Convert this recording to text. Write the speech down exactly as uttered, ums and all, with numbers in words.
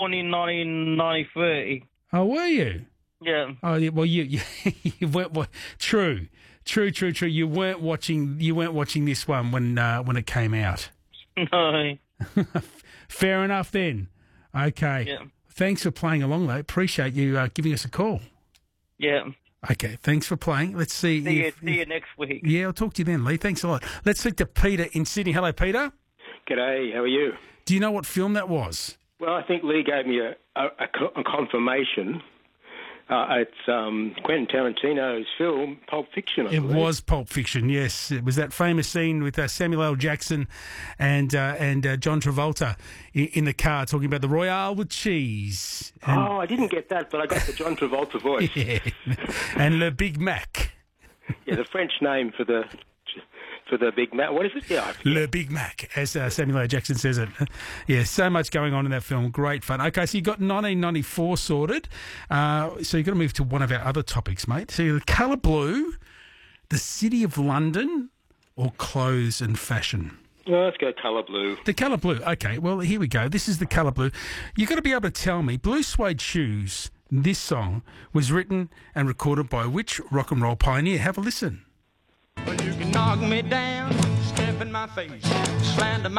born in nineteen ninety-three. Oh, were you? Yeah. Oh, yeah, well, you, you, you weren't. Well, true, true, true, true. You weren't watching. You weren't watching this one when uh, when it came out. No. Fair enough then. Okay. Yeah. Thanks for playing along, though. Appreciate you uh, giving us a call. Yeah. Okay, thanks for playing. Let's see. See if, you, see you if- next week. Yeah, I'll talk to you then, Lee. Thanks a lot. Let's speak to Peter in Sydney. Hello, Peter. G'day, how are you? Do you know what film that was? Well, I think Lee gave me a, a, a co- a confirmation. Uh, it's um, Quentin Tarantino's film, Pulp Fiction, I It believe. was Pulp Fiction, yes. It was that famous scene with uh, Samuel L. Jackson and uh, and uh, John Travolta in, in the car talking about the Royale with cheese. And, Oh, I didn't get that, but I got the John Travolta voice. yeah. And Le Big Mac. Yeah, the French name for the for the Big Mac. What is it? Yeah, I forget. Le Big Mac, as uh, Samuel L. Jackson says it. Yeah, so much going on in that film. Great fun. Okay, so you got nineteen ninety-four sorted. Uh, so you've got to move to one of our other topics, mate. So the colour blue, the City of London, or clothes and fashion? Well, let's go colour blue. The colour blue. Okay, well, here we go. This is the colour blue. You've got to be able to tell me, Blue Suede Shoes, this song, was written and recorded by which rock and roll pioneer? Have a listen. Well, you can knock me down, step in my face, slander my